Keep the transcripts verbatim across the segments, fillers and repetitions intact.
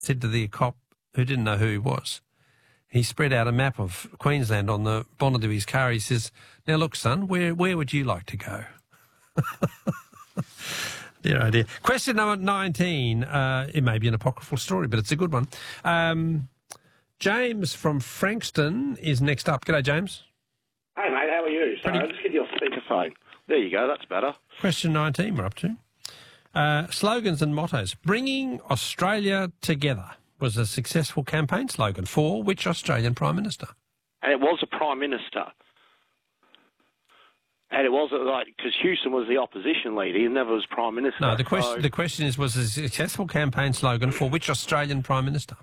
said to the cop who didn't know who he was, he spread out a map of Queensland on the bonnet of his car. He says, "Now look, son, where where would you like to go?" Dear, oh dear. Question number nineteen. Uh, it may be an apocryphal story, but it's a good one. Um, James from Frankston is next up. G'day, James. Hey, mate, how are you? Sorry, Pretty... I'll just get your speakerphone. There you go, that's better. Question nineteen we're up to. Uh, slogans and mottos. Bringing Australia together was a successful campaign slogan for which Australian Prime Minister? And it was a Prime Minister. And it wasn't like, because Houston was the opposition leader, he never was Prime Minister. No, the question, so... the question is, was a successful campaign slogan for which Australian Prime Minister?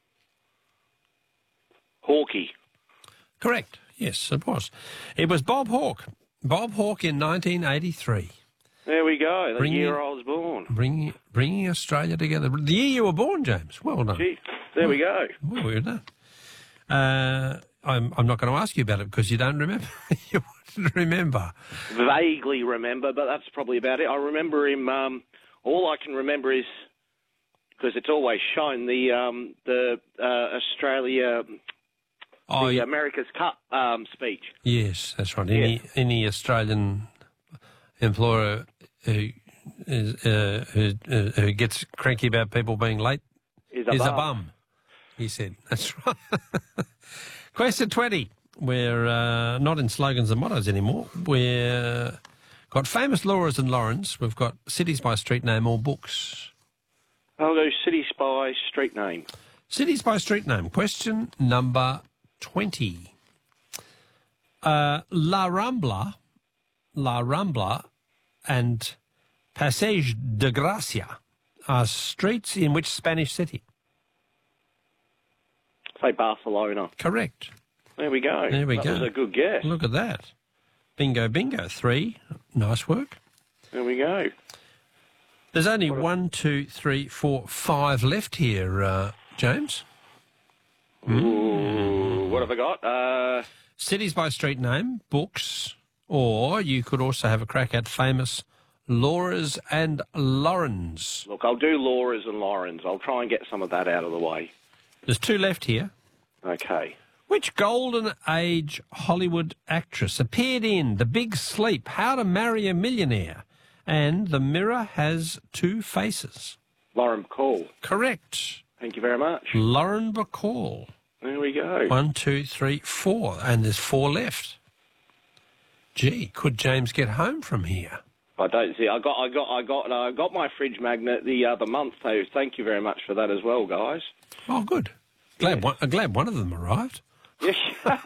Hawke. Correct. Yes, it was. It was Bob Hawke. Bob Hawke in nineteen eighty-three. There we go, the bringing, year I was born. Bringing, bringing Australia together. The year you were born, James. Well done. Gee, there we go. Well, well done. Uh, I'm, I'm not going to ask you about it because you don't remember. You wouldn't remember. Vaguely remember, but that's probably about it. I remember him, um, all I can remember is, because it's always shown, the um, the uh, Australia... Oh, the yeah. America's Cup um, speech. Yes, that's right. Any yes. any Australian employer who is, uh, who, uh, who gets cranky about people being late is a, is bum. a bum, he said. That's right. Question twenty. We're uh, not in slogans and mottos anymore. We've got famous Laura's and Laurens. We've got cities by street name or books. I'll go cities by street name. Cities by street name. Question number twenty. Uh, La Rambla, La Rambla and Passeig de Gracia are streets in which Spanish city? Say Barcelona. Correct. There we go. There we that go. That was a good guess. Look at that. Bingo, bingo. Three. Nice work. There we go. There's only what one, two, three, four, five left here, uh, James. Ooh, mm. What have I got? Uh, Cities by street name, books, or you could also have a crack at famous Laura's and Laurens. Look, I'll do Laura's and Laurens. I'll try and get some of that out of the way. There's two left here. Okay. Which golden age Hollywood actress appeared in The Big Sleep, How to Marry a Millionaire, and The Mirror Has Two Faces? Lauren Bacall. Correct. Thank you very much. Lauren Bacall. There we go. One, two, three, four, and there's four left. Gee, could James get home from here? I don't see. I got, I got, I got, I got my fridge magnet the other month. So thank you very much for that as well, guys. Oh, good. Glad, yes. one, I'm glad one of them arrived. Yes.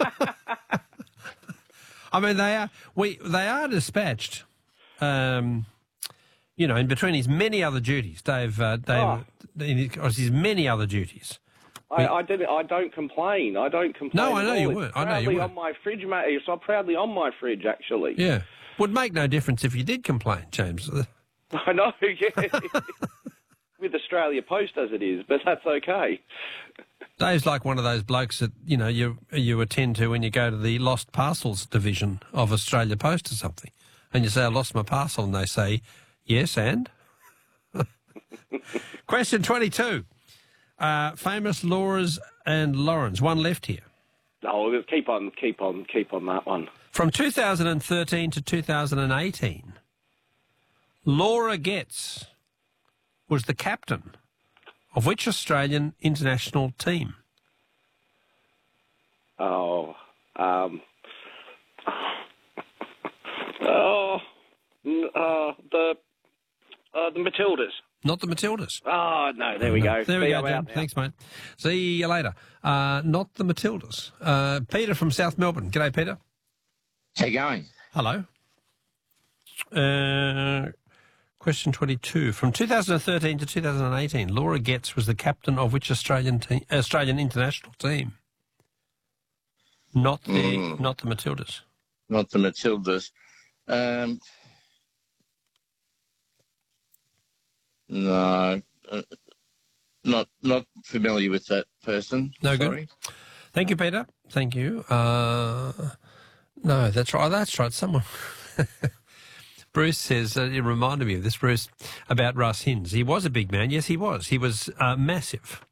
I mean, they are we they are dispatched. Um, you know, in between his many other duties, Dave. Uh, Dave, oh. in his, his many other duties. I, I didn't. I don't complain. I don't complain. No, I know you It's weren't. I know you weren't. on my fridge, mate. It's I'm proudly on my fridge, actually. Yeah, would make no difference if you did complain, James. I know. Yeah. With Australia Post as it is, but that's okay. Dave's like one of those blokes that, you know, you you attend to when you go to the lost parcels division of Australia Post or something. And you say, I lost my parcel, and they say, yes, and? Question twenty-two. Uh, famous Laura's and Laurens. One left here. No, we'll keep on, keep on, keep on that one. From two thousand thirteen to two thousand eighteen, Laura Getz was the captain of which Australian international team? Oh, um, oh, uh, the uh, the Matildas. Not the Matildas. Oh, no, there we go. There we See go, you Jim. out now. Thanks, mate. See you later. Uh, not the Matildas. Uh, Peter from South Melbourne. G'day, Peter. How you going? Hello. Uh, question twenty-two. From two thousand thirteen to two thousand eighteen, Laura Getz was the captain of which Australian te- Australian international team? Not the Mm. not the Matildas. Not the Matildas. Um, no, uh, not not familiar with that person. No Sorry. good. Thank you, Peter. Thank you. Uh, no, that's right. That's right. Someone. Bruce says, uh, it reminded me of this, Bruce, about Russ Hinds. He was a big man. Yes, he was. He was uh, massive.